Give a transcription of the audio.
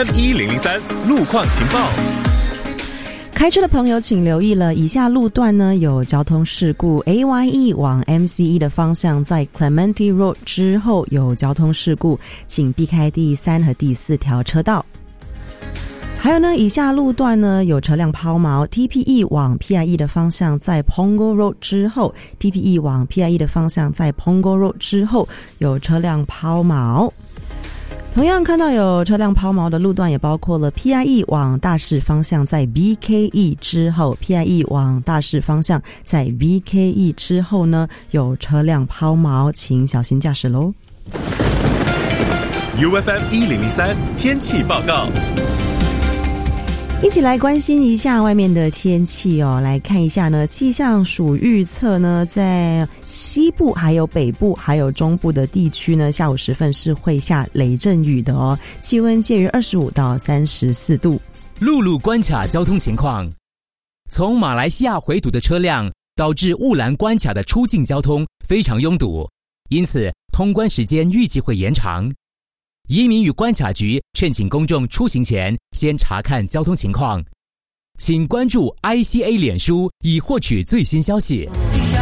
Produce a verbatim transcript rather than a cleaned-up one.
一零零三路况情报。 开车的朋友请留意了，以下路段呢有交通事故。 A Y E 往 M C E 的方向在 Clementi Road 之后有交通事故，请避开第三和第四条车道。还有呢，以下路段呢有车辆抛锚。 T P E 往 P I E 的方向在 Punggol Road 之后 T P E 往 P I E 的方向在 Punggol Road 之后有车辆抛锚。同样看到有车辆抛锚的路段也包括了 P I E 往大市方向在 B K E 之后 P I E 往大市方向在 B K E 之后呢有车辆抛锚，请小心驾驶咯。 U F M 一零零三天气报告， 一起来关心一下外面的天气哦。来看一下呢，气象署预测呢，在西部还有北部还有中部的地区呢，下午时分是会下雷阵雨的哦，气温介于二十五到三十四度。 陆路关卡交通情况，从马来西亚回堵的车辆导致雾兰关卡的出境交通非常拥堵，因此通关时间预计会延长。移民与关卡局劝请公众出行前先查看交通情况，请关注 I C A 脸书以获取最新消息。